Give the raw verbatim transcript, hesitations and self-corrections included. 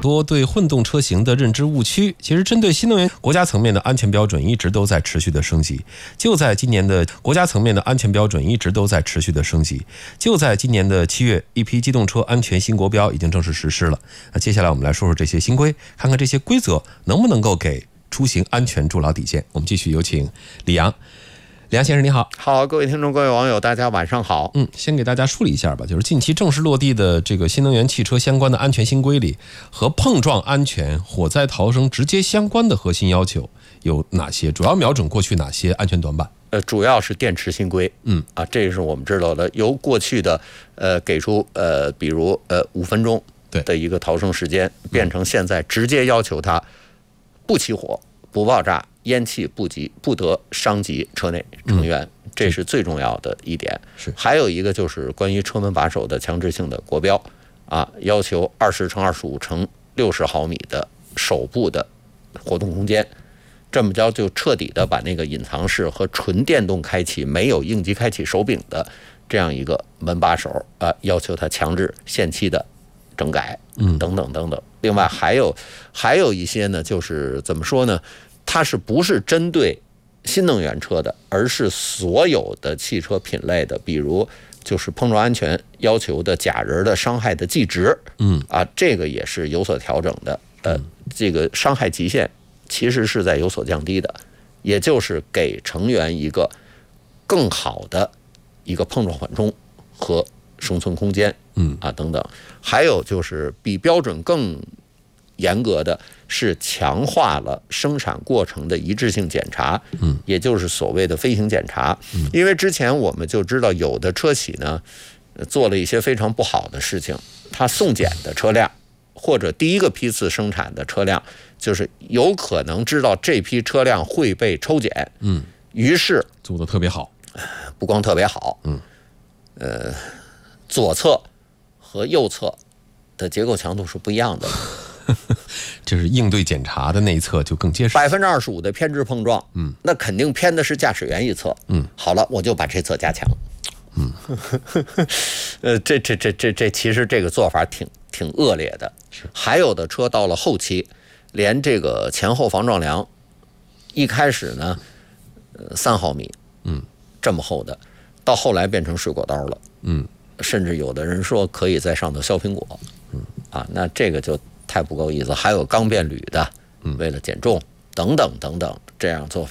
多对混动车型的认知误区。其实针对新能源，国家层面的安全标准一直都在持续的升级。就在今年的国家层面的安全标准一直都在持续的升级。就在今年的七月，一批机动车安全新国标已经正式实施了。那接下来我们来说说这些新规，看看这些规则能不能够给出行安全筑牢底线。我们继续有请李阳。李阳先生你好。 好，各位听众各位网友大家晚上好。 嗯，先给大家梳理一下吧，就是近期正式落地的这个新能源汽车相关的安全新规里，和碰撞安全、火灾逃生直接相关的核心要求有哪些？主要瞄准过去哪些安全短板？ 呃，主要是电池新规。 嗯啊，这是我们知道的，由过去的呃给出呃比如呃五分钟的一个逃生时间，变成现在直接要求它不起火、不爆炸、烟气不及不得伤及车内成员，嗯、这是最重要的一点。 是， 还有一个就是关于车门把手的强制性的国标啊，要求二十乘二十五乘六十毫米的手部的活动空间，这么着就彻底的把那个隐藏式和纯电动开启没有应急开启手柄的这样一个门把手啊，要求它强制限期的整改，嗯，等等等等。另外还有还有一些呢，就是怎么说呢？它是不是针对新能源车的，而是所有的汽车品类的，比如就是碰撞安全要求的假人的伤害的计值，嗯啊，这个也是有所调整的。呃，这个伤害极限其实是在有所降低的，也就是给成员一个更好的一个碰撞缓冲和生存空间，嗯啊等等。还有就是比标准更严格的是强化了生产过程的一致性检查，嗯，也就是所谓的飞行检查。嗯，因为之前我们就知道有的车企呢做了一些非常不好的事情，它送检的车辆或者第一个批次生产的车辆，就是有可能知道这批车辆会被抽检，嗯，于是做得特别好， 不光特别好，嗯，呃，左侧和右侧的结构强度是不一样的。 就是应对检查的那一侧就更结实， 百分之二十五的偏置碰撞，嗯，那肯定偏的是驾驶员一侧，嗯，好了，我就把这侧加强，嗯，呃，这这这这这其实这个做法挺挺恶劣的，是。还有的车到了后期，连这个前后防撞梁，一开始呢，呃，三毫米，嗯，这么厚的，到后来变成水果刀了，嗯，甚至有的人说可以在上头削苹果，嗯，啊，那这个就太不够意思。还有钢变铝的，为了减重等等等等，这样做法